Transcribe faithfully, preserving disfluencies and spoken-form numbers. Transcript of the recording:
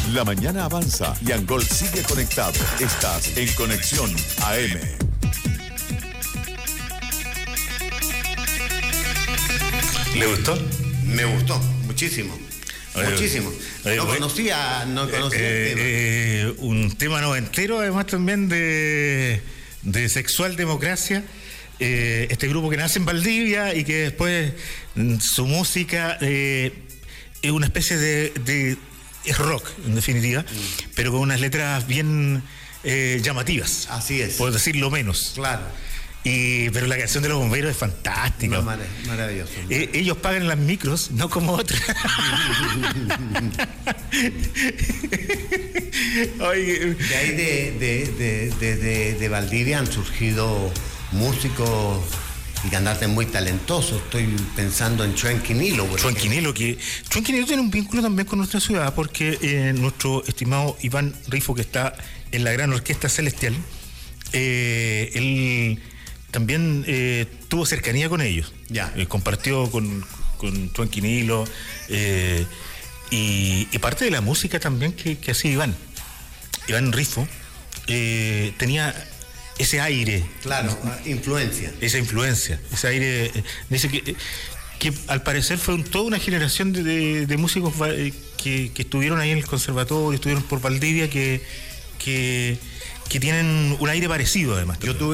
La mañana avanza y Angol sigue conectado. Estás en Conexión A M. ¿Le gustó? Me gustó, muchísimo. Oye, muchísimo. oye, no oye, conocía, no conocía eh, el tema. eh, un tema noventero, además también de, de Sexual Democracia. Eh, este grupo que nace en Valdivia y que después mm, su música eh, es una especie de, de es rock, en definitiva, mm. pero con unas letras bien eh, llamativas. Así es. Por decirlo menos. Claro. Y, pero la canción de los bomberos es fantástica. No, mar maravilloso. Eh, ellos pagan las micros, no como otras. Oye, de ahí de, de, de, de, de, de Valdivia han surgido músicos y cantantes muy talentosos. Estoy pensando en Chuenquinilo. Chuenquinilo, que Chuenquinilo tiene un vínculo también con nuestra ciudad, porque eh, nuestro estimado Iván Rifo, que está en la Gran Orquesta Celestial, eh, él también eh, tuvo cercanía con ellos. Ya. Eh, compartió con, con Chuenquinilo eh, y, y parte de la música también que, que hacía Iván. Iván Rifo eh, tenía ese aire. Claro, influencia. Esa influencia, ese aire. Eh, dice que, que al parecer fue un, toda una generación de, de, de músicos que, que estuvieron ahí en el conservatorio, estuvieron por Valdivia, que, que, que tienen un aire parecido además. Yo tuve